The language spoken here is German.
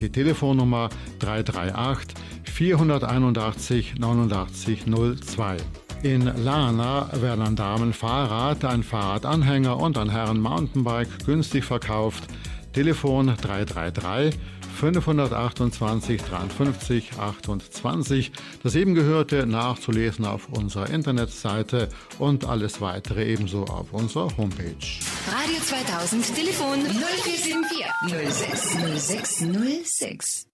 Die Telefonnummer 338 481 89 02. In Lana werden an Damen Fahrrad, ein Fahrradanhänger und an Herren Mountainbike günstig verkauft. Telefon 333 528 53 28. Das eben Gehörte nachzulesen auf unserer Internetseite und alles weitere ebenso auf unserer Homepage. Radio 2000, Telefon 0474 06 06 06.